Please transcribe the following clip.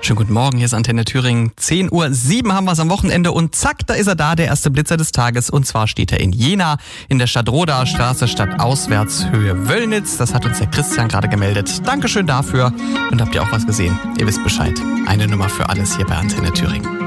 Schönen guten Morgen, hier ist Antenne Thüringen. 10:07 Uhr haben wir es am Wochenende und zack, da ist er da, der erste Blitzer des Tages. Und zwar steht er in Jena, in der Stadtrodaer Straße, stadtauswärts Höhe Wöllnitz. Das hat uns der Christian gerade gemeldet. Dankeschön dafür. Und habt ihr auch was gesehen? Ihr wisst Bescheid. Eine Nummer für alles hier bei Antenne Thüringen.